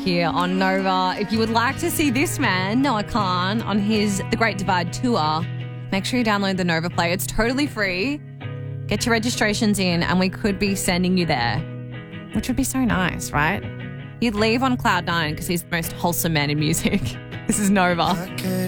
here on Nova. If you would like to see this man, Noah Khan, on his The Great Divide tour, make sure you download the Nova Play. It's totally free. Get your registrations in and we could be sending you there, which would be so nice, right? You'd leave on cloud nine because he's the most wholesome man in music. This is Nova.